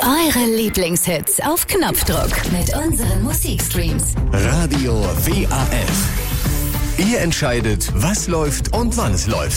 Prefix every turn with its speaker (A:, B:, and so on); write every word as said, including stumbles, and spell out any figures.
A: Eure Lieblingshits auf Knopfdruck mit unseren Musikstreams.
B: Radio W A F. Ihr entscheidet, was läuft und wann es läuft.